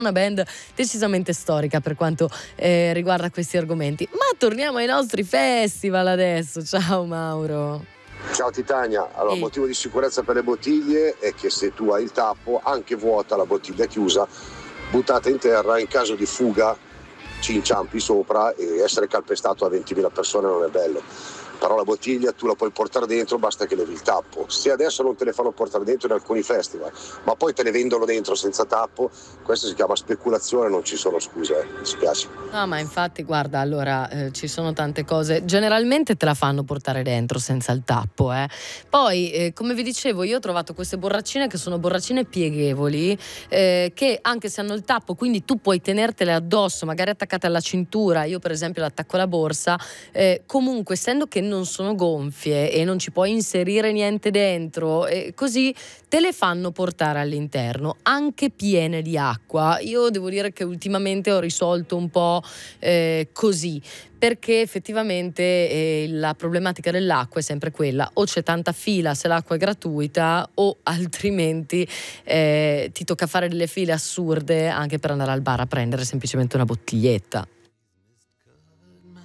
una band decisamente storica per quanto riguarda questi argomenti. Ma torniamo ai nostri festival adesso. Ciao Mauro. Ciao Titania, allora Ehi. motivo di sicurezza per le bottiglie è che se tu hai il tappo, anche vuota la bottiglia chiusa, buttata in terra, in caso di fuga ci inciampi sopra e essere calpestato a 20.000 persone non è bello. Però la bottiglia tu la puoi portare dentro, basta che levi il tappo. Se adesso non te le fanno portare dentro in alcuni festival, ma poi te le vendono dentro senza tappo, questo si chiama speculazione, non ci sono scuse, mi spiace. No, ma infatti guarda, allora ci sono tante cose, generalmente te la fanno portare dentro senza il tappo, Poi, come vi dicevo, io ho trovato queste borraccine che sono borraccine pieghevoli, che anche se hanno il tappo, quindi tu puoi tenertele addosso, magari attaccate alla cintura, io per esempio l'attacco alla borsa, comunque essendo che non sono gonfie e non ci puoi inserire niente dentro, così te le fanno portare all'interno, anche piene di acqua. Io devo dire che ultimamente ho risolto un po' così, perché effettivamente la problematica dell'acqua è sempre quella: o c'è tanta fila se l'acqua è gratuita, o altrimenti ti tocca fare delle file assurde anche per andare al bar a prendere semplicemente una bottiglietta.